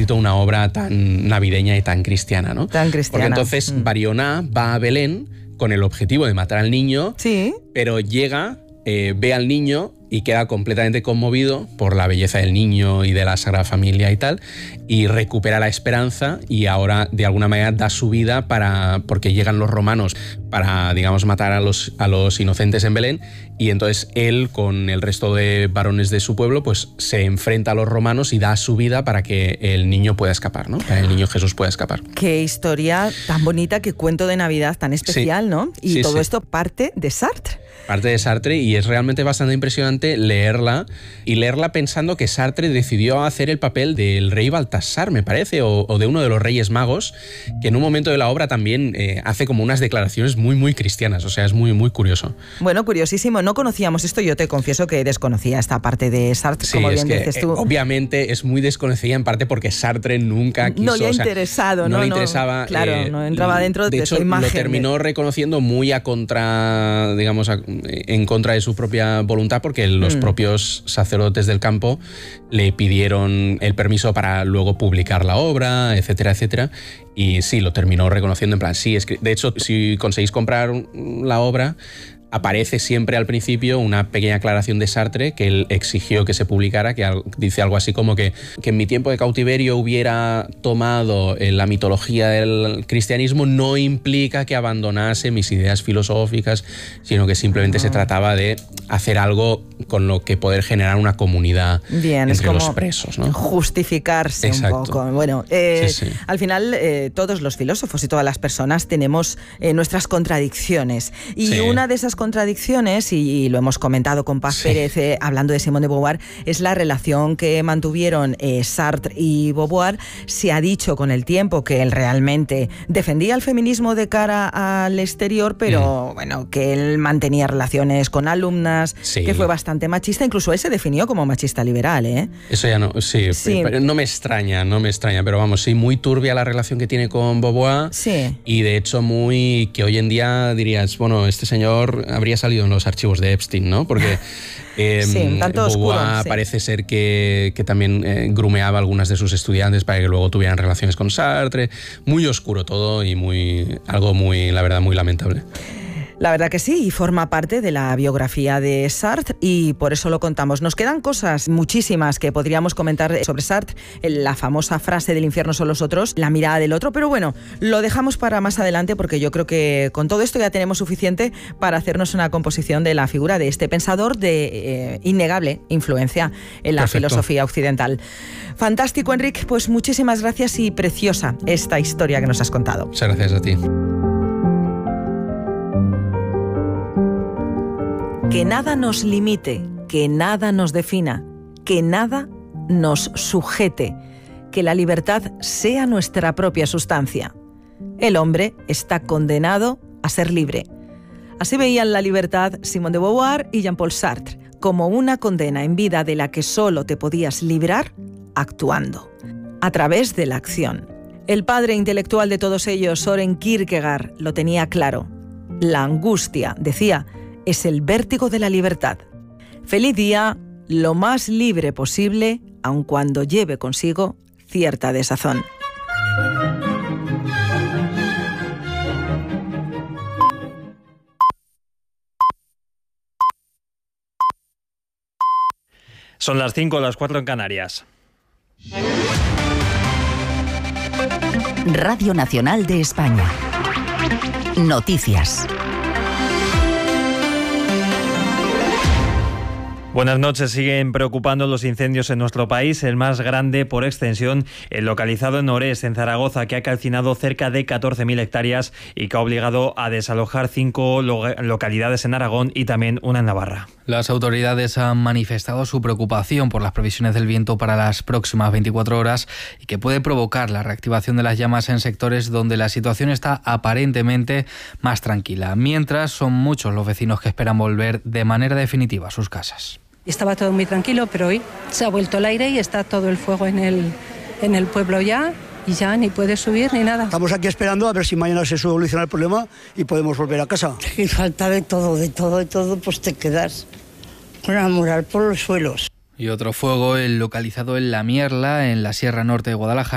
escrito una obra tan navideña y tan cristiana, ¿no? Tan cristiana. Porque entonces Barioná va a Belén con el objetivo de matar al niño, sí, pero llega, ve al niño y queda completamente conmovido por la belleza del niño y de la Sagrada Familia y tal, y recupera la esperanza y ahora de alguna manera da su vida porque llegan los romanos para, digamos, matar a los inocentes en Belén, y entonces él con el resto de varones de su pueblo pues se enfrenta a los romanos y da su vida para que el niño pueda escapar, ¿no? Para que el niño Jesús pueda escapar. Qué historia tan bonita, qué cuento de Navidad tan especial, sí, ¿no? Y sí, todo esto parte de Sartre. Parte de Sartre, y es realmente bastante impresionante leerla pensando que Sartre decidió hacer el papel del rey Baltasar, me parece, o de uno de los reyes magos, que en un momento de la obra también hace como unas declaraciones muy, muy cristianas. O sea, es muy, muy curioso. Bueno, curiosísimo. No conocíamos esto, yo te confieso que desconocía esta parte de Sartre, sí, como bien dices tú. Obviamente es muy desconocida en parte porque Sartre nunca quiso... No le ha interesado, no le interesaba. Claro, no entraba dentro de su imagen. Lo terminó reconociendo muy en contra de su propia voluntad, porque los propios sacerdotes del campo le pidieron el permiso para luego publicar la obra, etcétera, etcétera. Y sí, lo terminó reconociendo en plan, sí, de hecho, si conseguís comprar la obra, aparece siempre al principio una pequeña aclaración de Sartre que él exigió que se publicara, que dice algo así como que en mi tiempo de cautiverio hubiera tomado la mitología del cristianismo no implica que abandonase mis ideas filosóficas, sino que simplemente se trataba de hacer algo con lo que poder generar una comunidad entre los presos, ¿no? Justificarse. Exacto. Un poco. Bueno, sí. Al final todos los filósofos y todas las personas tenemos nuestras contradicciones, y sí, una de esas contradicciones, y lo hemos comentado con Paz Pérez hablando de Simone de Beauvoir, es la relación que mantuvieron Sartre y Beauvoir. Se ha dicho con el tiempo que él realmente defendía el feminismo de cara al exterior, pero bueno, que él mantenía relaciones con alumnas, que fue bastante machista, incluso él se definió como machista liberal, ¿eh? Eso ya no, sí. No me extraña, pero vamos, sí, muy turbia la relación que tiene con Beauvoir, y de hecho muy, que hoy en día dirías, bueno, este señor habría salido en los archivos de Epstein, ¿no? Porque Beauvoir parece ser que también grumeaba a algunas de sus estudiantes para que luego tuvieran relaciones con Sartre. Muy oscuro todo y algo muy, la verdad, muy lamentable. La verdad que sí, y forma parte de la biografía de Sartre, y por eso lo contamos. Nos quedan cosas muchísimas que podríamos comentar sobre Sartre, la famosa frase del infierno son los otros, la mirada del otro, pero bueno, lo dejamos para más adelante, porque yo creo que con todo esto ya tenemos suficiente para hacernos una composición de la figura de este pensador de innegable influencia en la filosofía occidental. Fantástico, Enric, pues muchísimas gracias, y preciosa esta historia que nos has contado. Muchas gracias a ti. Que nada nos limite, que nada nos defina, que nada nos sujete, que la libertad sea nuestra propia sustancia. El hombre está condenado a ser libre. Así veían la libertad Simone de Beauvoir y Jean-Paul Sartre, como una condena en vida de la que solo te podías librar actuando, a través de la acción. El padre intelectual de todos ellos, Søren Kierkegaard, lo tenía claro. La angustia, decía, es el vértigo de la libertad. Feliz día, lo más libre posible, aun cuando lleve consigo cierta desazón. Son las 5, las 4 en Canarias. Radio Nacional de España. Noticias. Buenas noches. Siguen preocupando los incendios en nuestro país. El más grande por extensión, el localizado en Orés, en Zaragoza, que ha calcinado cerca de 14.000 hectáreas y que ha obligado a desalojar 5 localidades en Aragón y también una en Navarra. Las autoridades han manifestado su preocupación por las previsiones del viento para las próximas 24 horas y que puede provocar la reactivación de las llamas en sectores donde la situación está aparentemente más tranquila. Mientras, son muchos los vecinos que esperan volver de manera definitiva a sus casas. Estaba todo muy tranquilo, pero hoy se ha vuelto el aire y está todo el fuego en el pueblo ya, y ya ni puede subir ni nada. Estamos aquí esperando a ver si mañana se soluciona el problema y podemos volver a casa. Y falta de todo, pues te quedas con la moral por los suelos. Y otro fuego, el localizado en La Mierla, en la Sierra Norte de Guadalajara.